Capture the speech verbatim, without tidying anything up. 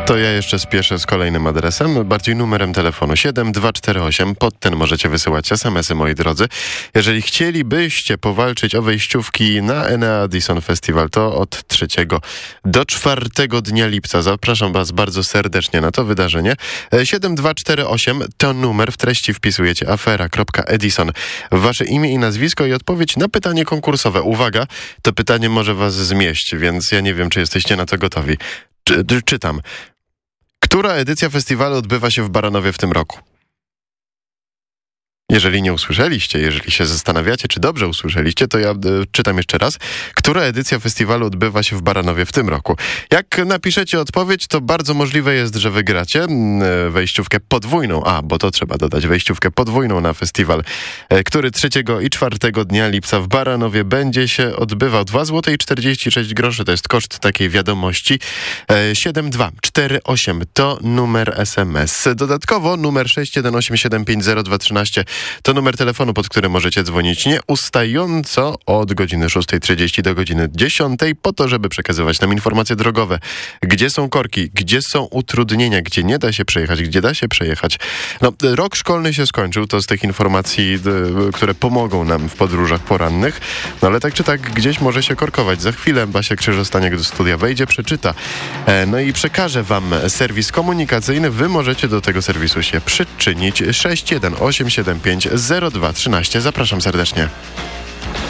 To ja jeszcze spieszę z kolejnym adresem, bardziej numerem telefonu siedem dwa cztery osiem. Pod ten możecie wysyłać es em esy, moi drodzy. Jeżeli chcielibyście powalczyć o wejściówki na Enea Addison Festival, to od trzeciego do czwartego dnia lipca zapraszam was bardzo serdecznie na to wydarzenie. siedem dwa cztery osiem to numer, w treści wpisujecie afera kropka edison, wasze imię i nazwisko i odpowiedź na pytanie konkursowe. Uwaga, to pytanie może was zmieść, więc ja nie wiem, czy jesteście na to gotowi. Czy, czytam. Która edycja festiwalu odbywa się w Baranowie w tym roku? Jeżeli nie usłyszeliście, jeżeli się zastanawiacie, czy dobrze usłyszeliście, to ja y, czytam jeszcze raz. Która edycja festiwalu odbywa się w Baranowie w tym roku? Jak napiszecie odpowiedź, to bardzo możliwe jest, że wygracie y, wejściówkę podwójną. A, bo to trzeba dodać, wejściówkę podwójną na festiwal, y, który trzeciego i czwartego dnia lipca w Baranowie będzie się odbywał. dwa złote czterdzieści sześć groszy to jest koszt takiej wiadomości. Y, siedem dwa cztery osiem to numer es em es. Dodatkowo numer sześć jeden osiem siedem pięć zero dwa trzynaście to numer telefonu, pod którym możecie dzwonić nieustająco od godziny szóstej trzydzieści do godziny dziesiątej po to, żeby przekazywać nam informacje drogowe. Gdzie są korki, gdzie są utrudnienia, gdzie nie da się przejechać, gdzie da się przejechać. No, rok szkolny się skończył, to z tych informacji, które pomogą nam w podróżach porannych. No ale tak czy tak gdzieś może się korkować. Za chwilę Basia Krzyżostaniak do studia wejdzie, przeczyta. No i przekaże wam serwis komunikacyjny. Wy możecie do tego serwisu się przyczynić. sześć jeden osiem siedem pięć zero dwa trzynaście. Zapraszam serdecznie.